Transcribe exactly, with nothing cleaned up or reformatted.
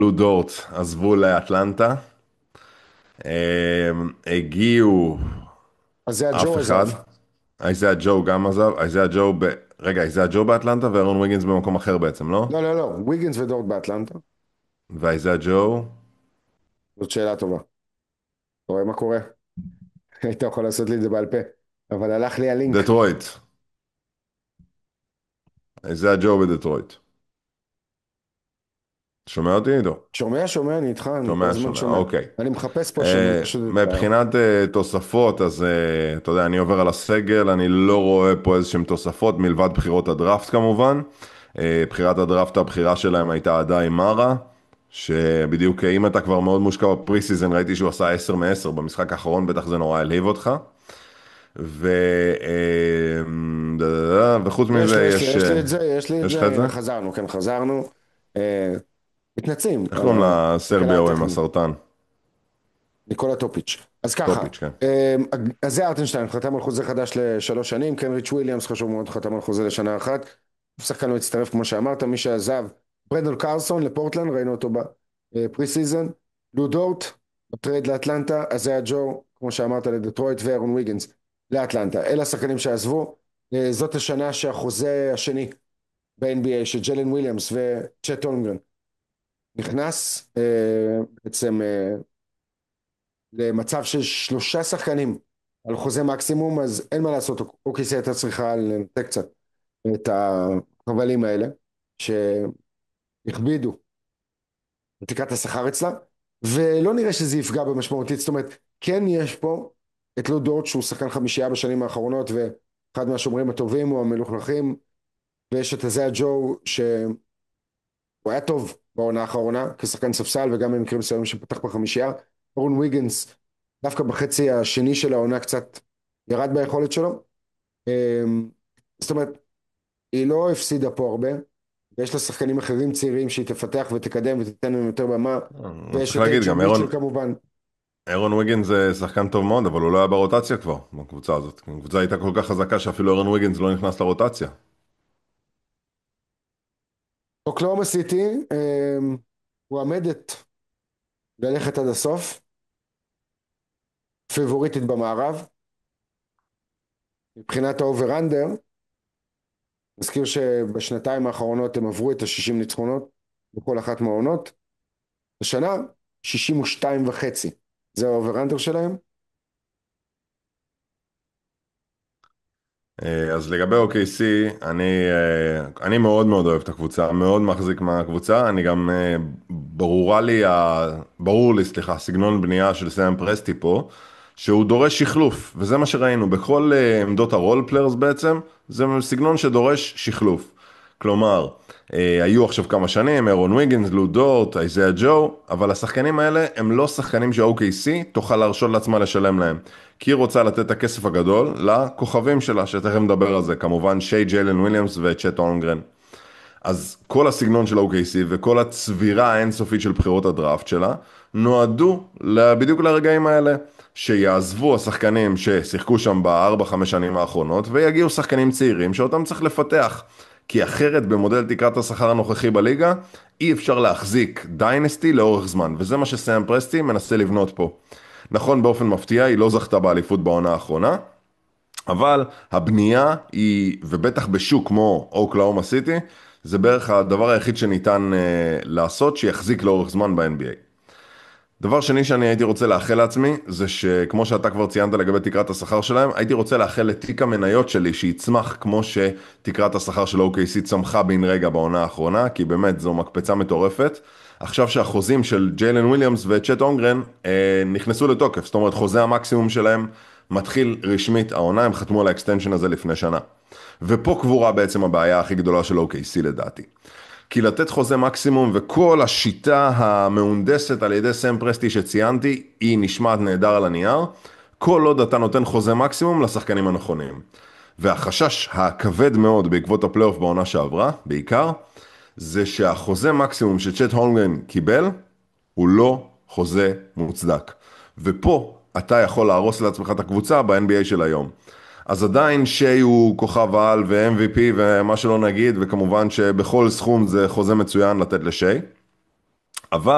לו דורט עזבו לאטלנטה, אמ, הגיעו אז זה אף הג'ו אחד, עזב. איזיה ג'ו גם עזב, איזיה ג'ו ב... רגע, איזיה ג'ו באטלנטה ואירון ויגינס במקום אחר בעצם, לא? לא, לא, לא, ויגינס ודורט באטלנטה. ואיזיה ג'ו, זאת שאלה טובה. אתה רואה מה קורה? היית יכול לעשות לי את זה בעל פה, אבל הלך לי הלינק. דטרויט, איזיה ג'ו בדטרויט. שומע אותי, עידו? שומע, שומע, אני איתך, אני כל שומע, הזמן שומע, שומע. אוקיי. אני מחפש פה שאני אה, פשוט את ה... מבחינת אה, תוספות, אז אה, אתה יודע, אני עובר על הסגל, אני לא רואה פה איזשהם תוספות מלבד בחירות הדראפט כמובן. אה, בחירת הדראפט, הבחירה שלהם הייתה עדיין מרה, שבדיוק אה, אם אתה כבר מאוד מושקע בפרי סיזן, ראיתי שהוא עשה עשר מ-עשר במשחק האחרון, בטח זה נורא העליב אותך. ו... אה, דה, דה, דה, וחוץ יש לי, מזה יש לי, יש... יש אה, לי את זה, יש לי את יש לך זה, את זה? הנה חזרנו, כן, חזרנו. אה, מתנצלים איך על קוראים התקלה לסרבי ההוא עם הטכנית. הסרטן? ניקולה טופיץ'. אז ככה, טופיץ', כן. אה, אז זה ארטנשטיין, חתם על חוזה חדש לשלוש שנים, קנריץ' וויליאמס חשוב מאוד, חתם על חוזה לשנה אחת. שחקן לא הצטרף כמו שאמרת, מי שעזב, ברנדון קרסון לפורטלנד, ראינו אותו בפרי סיזן, לו דורט, בטרייד לאטלנטה, אז זה הג'ו, כמו שאמרת, לדטרויט ואירון ויגינס לאטלנטה. אלה השחקנים שעזבו, אה, זאת השנה שהחוזה השני ב-אן בי איי של ג'לן וויליאמס וצ'ט הולמגרן נכנס, אה, בעצם אה, למצב של שלושה שחקנים על חוזה מקסימום, אז אין מה לעשות, אוקיי, הייתה צריכה לנתק קצת את החבלים האלה שהכבידו את תקרת השכר אצלה, ולא נראה שזה יפגע במשמעותית. זאת אומרת, כן יש פה את לו דורט שהוא שחקן חמישייה בשנים האחרונות ואחד מהשומרים הטובים או המלוכלכים, ויש את הזה הג'ו שהוא היה טוב בעונה האחרונה כשחקן ספסל וגם במקרים מסוימים שפתח בחמישייה. אורן ויגנס דווקא בחצי השני של העונה קצת ירד ביכולת שלו. אמ, זאת אומרת, היא לא הפסידה פה הרבה, ויש לה שחקנים אחרים צעירים שהיא תפתח ותקדם ותיתן להם יותר במה, אה, ויש צריך את להגיד, אייג'ה גם מיטשל אירון, כמובן. אירון ויגינס זה שחקן טוב מאוד, אבל הוא לא היה ברוטציה כבר, בקבוצה הזאת. הקבוצה הייתה כל כך חזקה שאפילו אירון ויגינס לא נכנס לרוטציה. אוקלאומה סיטי אמ, מועמדת ללכת עד הסוף, פיבוריטית במערב, מבחינת האובר-אנדר, נזכיר שבשנתיים האחרונות הם עברו את ה-שישים ניצחונות בכל אחת מהעונות. השנה, שישים ושתיים וחצי. זה האובר-אנדר שלהם. אה, אז לגבי או קיי סי, אני, אה, אני מאוד מאוד אוהב את הקבוצה, מאוד מחזיק מהקבוצה, אני גם, אה, ברורה לי, ה- ברור לי, סליחה, סגנון בנייה של סאם פרסטי פה, שהוא דורש שחלוף, וזה מה שראינו בכל אה, עמדות הרול פליירס בעצם, זה סגנון שדורש שחלוף. כלומר, אה, היו עכשיו כמה שנים, אירון ויגינס, לו דורט, איזיה ג'ו, אבל השחקנים האלה הם לא שחקנים ש-או קיי סי תוכל להרשות לעצמה לשלם להם. כי היא רוצה לתת את הכסף הגדול לכוכבים שלה, שתכף נדבר על זה, כמובן שיי ג'יילן וויליאמס וצ'ט הולמגרן. אז כל הסגנון של ה-או קיי סי וכל הצבירה האינסופית של בחירות הדראפט שלה, נועדו בדיוק לרגעים האלה, שיעזבו השחקנים ששיחקו שם בארבע חמש שנים האחרונות, ויגיעו שחקנים צעירים שאותם צריך לפתח. כי אחרת במודל תקרת השכר הנוכחי בליגה, אי אפשר להחזיק דיינסטי לאורך זמן, וזה מה שסאם פרסטי מנסה לבנות פה. נכון, באופן מפתיע, היא לא זכתה באליפות בעונה האחרונה, אבל הבנייה היא, ובטח בשוק כמו אוקלאומה סיטי, זה בערך הדבר היחיד שניתן אה, לעשות שיחזיק לאורך זמן ב-אן בי איי. דבר שני שאני הייתי רוצה לאחל לעצמי, זה שכמו שאתה כבר ציינת לגבי תקרת השכר שלהם, הייתי רוצה לאחל לתיק המניות שלי שיצמח כמו שתקרת השכר של או קיי סי צמחה בן רגע בעונה האחרונה, כי באמת זו מקפצה מטורפת. עכשיו שהחוזים של ג'יילן וויליאמס וצ'ט הונגרן אה, נכנסו לתוקף, זאת אומרת חוזה המקסימום שלהם מתחיל רשמית העונה, הם חתמו על האקסטנשן הזה לפני שנה. ופה קבורה בעצם הבעיה הכי גדולה של או קיי סי לדעתי. כי לתת חוזה מקסימום וכל השיטה המהונדסת על ידי סם פרסטי שציינתי, היא נשמעת נהדר על הנייר, כל עוד אתה נותן חוזה מקסימום לשחקנים הנכונים. והחשש הכבד מאוד בעקבות הפלייאוף בעונה שעברה, בעיקר, זה שהחוזה מקסימום שצ'ט הולמגרן קיבל, הוא לא חוזה מוצדק. ופה אתה יכול להרוס לעצמך את הקבוצה ב-אן בי איי של היום. אז עדיין שיי הוא כוכב על ו-אם וי פי ומה שלא נגיד, וכמובן שבכל סכום זה חוזה מצוין לתת לשיי. אבל